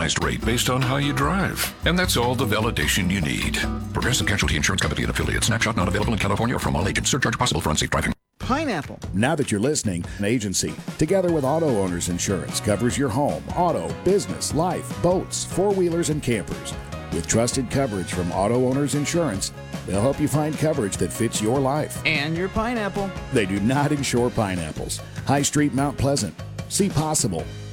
personalized rate based on how you drive. And that's all the validation you need. Progressive Casualty Insurance Company and Affiliates. Snapshot not available in California or from all agents. Surcharge possible for unsafe driving. Pineapple. Now that you're listening, an agency, together with Auto Owners Insurance, covers your home, auto, business, life, boats, four-wheelers, and campers. With trusted coverage from Auto Owners Insurance, they'll help you find coverage that fits your life. And your pineapple. They do not insure pineapples. High Street, Mount Pleasant. See Possible.